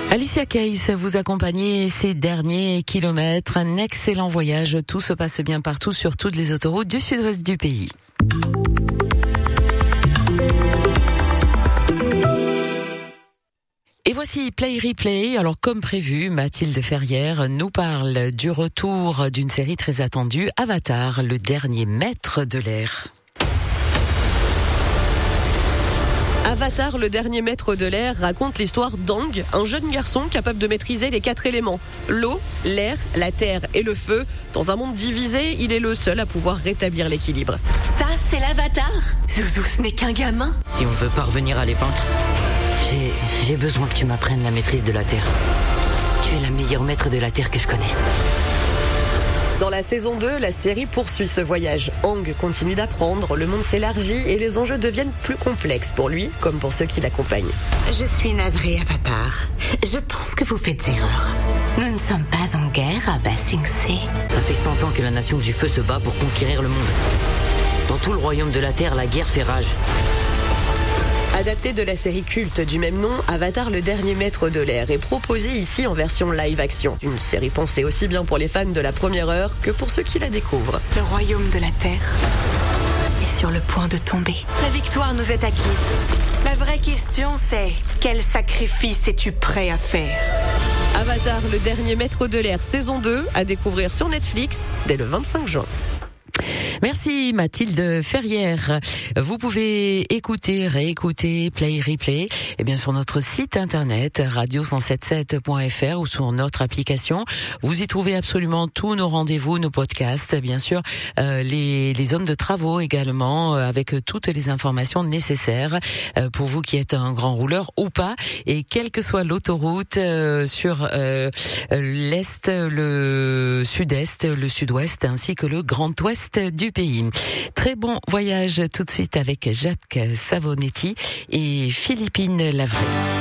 Alicia Keys vous accompagnez ces derniers kilomètres. Un excellent voyage. Tout se passe bien partout sur toutes les autoroutes du sud-ouest du pays. Et voici Play Replay. Alors comme prévu, Mathilde Ferrière nous parle du retour d'une série très attendue, Avatar, le dernier maître de l'air. Avatar, le dernier maître de l'air, raconte l'histoire d'Aang, un jeune garçon capable de maîtriser les 4 éléments. L'eau, l'air, la terre et le feu. Dans un monde divisé, il est le seul à pouvoir rétablir l'équilibre. Ça, c'est l'Avatar. Zouzou, ce n'est qu'un gamin. Si on veut parvenir à les vaincre, j'ai besoin que tu m'apprennes la maîtrise de la terre. Tu es la meilleure maître de la terre que je connaisse. Dans la saison 2, la série poursuit ce voyage. Aang continue d'apprendre, le monde s'élargit et les enjeux deviennent plus complexes pour lui comme pour ceux qui l'accompagnent. Je suis navrée, Avatar. Je pense que vous faites erreur. Nous ne sommes pas en guerre à Ba Sing Se. Ça fait 100 ans que la nation du feu se bat pour conquérir le monde. Dans tout le royaume de la terre, la guerre fait rage. Adapté de la série culte du même nom, Avatar, le dernier maître de l'air, est proposé ici en version live-action. Une série pensée aussi bien pour les fans de la première heure que pour ceux qui la découvrent. Le royaume de la terre est sur le point de tomber. La victoire nous est acquise. La vraie question, c'est quel sacrifice es-tu prêt à faire ? Avatar, le dernier maître de l'air, saison 2, à découvrir sur Netflix dès le 25 juin. Merci Mathilde Ferrière. Vous pouvez écouter, réécouter, Play Replay, et bien sur notre site internet radio177.fr ou sur notre application. Vous y trouvez absolument tous nos rendez-vous, nos podcasts, bien sûr, les zones de travaux également, avec toutes les informations nécessaires pour vous qui êtes un grand rouleur ou pas, et quelle que soit l'autoroute sur l'est, le sud-est, le sud-ouest ainsi que le grand ouest du pays. Très bon voyage tout de suite avec Jacques Savonetti et Philippine Lavray.